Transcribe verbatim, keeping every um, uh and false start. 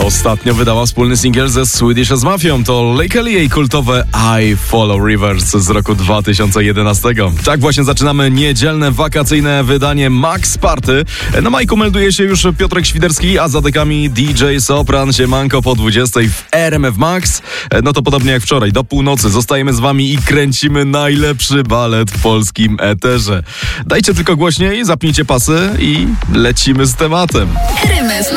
Ostatnio wydała wspólny singiel ze Swedish House Mafią. To Lake i jej kultowe I Follow Rivers z roku dwa tysiące jedenastego. Tak właśnie zaczynamy niedzielne wakacyjne wydanie Max Party. Na majku melduje się już Piotrek Świderski, a za dekami D J Sopran. Siemanko po dwudziestej w R M F Max. No to podobnie jak wczoraj, do północy zostajemy z wami i kręcimy najlepszy balet w polskim eterze. Dajcie tylko głośniej, zapnijcie pasy i lecimy z tematem. R M F